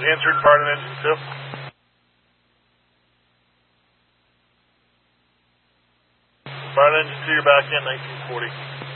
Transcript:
Answered, part of engine 2. Part of engine 2, you're back in 1940.